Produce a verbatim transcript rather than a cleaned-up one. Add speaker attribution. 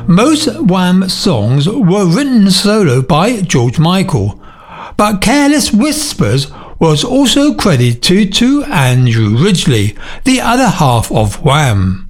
Speaker 1: Most Wham songs were written solo by George Michael, but Careless Whispers was also credited to Andrew Ridgeley, the other half of Wham.